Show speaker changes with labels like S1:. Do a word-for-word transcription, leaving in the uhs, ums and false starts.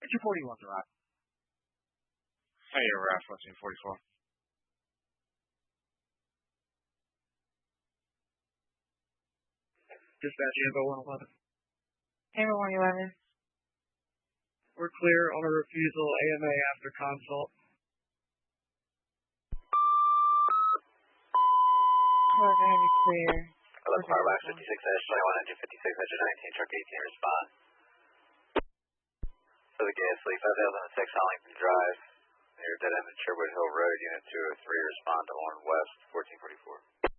S1: two forty-one's arrived.
S2: Hey, we're at fourteen forty-four.
S3: Dispatch info one eleven.
S4: Hammer one eleven.
S3: We're clear on a refusal A M A after consult.
S4: We're going to be clear.
S5: eleven Firebox fifty-six dash twenty-one, engine fifty-six, engine nineteen, truck eighteen, respond. For the gas leak, five thousand six, Hollington Drive, near Dead End and Sherwood Hill Road, unit two oh three, respond to Orange West, fourteen forty-four.